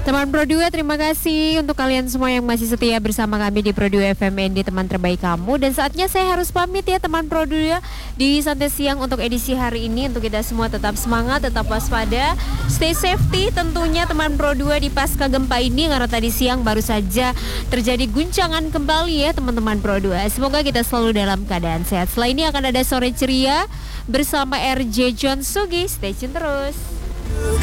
Teman Pro 2, terima kasih untuk kalian semua yang masih setia bersama kami di Pro 2 FM di teman terbaik kamu. Dan saatnya saya harus pamit ya teman Pro 2 di Santai Siang untuk edisi hari ini. Untuk kita semua tetap semangat, tetap waspada, stay safety tentunya teman Pro 2 di pasca gempa ini. Karena tadi siang baru saja terjadi guncangan kembali ya teman-teman Pro 2. Semoga kita selalu dalam keadaan sehat. Setelah ini akan ada Sore Ceria bersama RJ John Sugi. Stay tune terus.